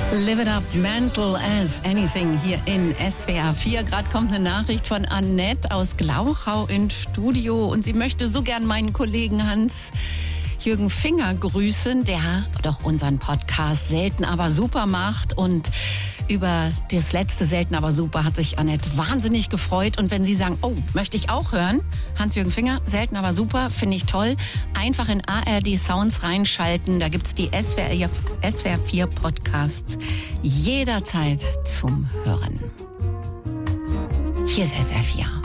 Live it up, mental as anything hier in SWR 4. Gerade kommt eine Nachricht von Annette aus Glauchau ins Studio und sie möchte so gern meinen Kollegen Hans-Jürgen Finger grüßen, der doch unseren Podcast Selten aber super macht. Und über das letzte Selten aber super hat sich Annette wahnsinnig gefreut. Und wenn Sie sagen, oh, möchte ich auch hören, Hans-Jürgen Finger, Selten aber super, finde ich toll, einfach in ARD Sounds reinschalten. Da gibt's die SWR 4 Podcasts jederzeit zum Hören. Hier ist SWR 4.